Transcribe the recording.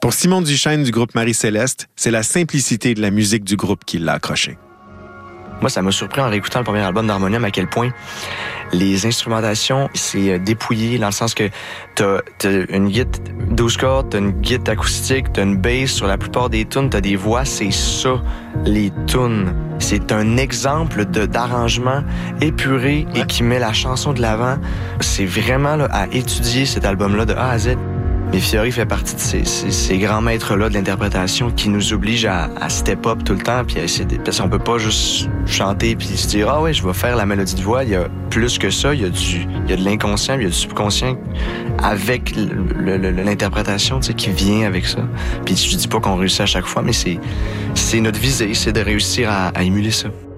Pour Simon Duchesne du groupe Marie-Céleste, c'est la simplicité de la musique du groupe qui l'a accroché. Moi, ça m'a surpris en réécoutant le premier album d'Harmonium à quel point les instrumentations, c'est dépouillé dans le sens que t'as une guitare 12 cordes, t'as une guitare acoustique, t'as une bass. Sur la plupart des tunes, t'as des voix. C'est ça, les tunes. C'est un exemple d'arrangement épuré et qui met la chanson de l'avant. C'est vraiment là, à étudier cet album-là de A à Z. Mais Fiori fait partie de ces grands maîtres-là de l'interprétation qui nous obligent à step up tout le temps. Puis parce qu'on peut pas juste chanter puis se dire « Ah ouais, je vais faire la mélodie de voix ». Il y a plus que ça. Il y a de l'inconscient, il y a du subconscient avec l'interprétation, tu sais, qui vient avec ça. Puis je dis pas qu'on réussit à chaque fois, mais c'est notre visée, c'est de réussir à émuler ça.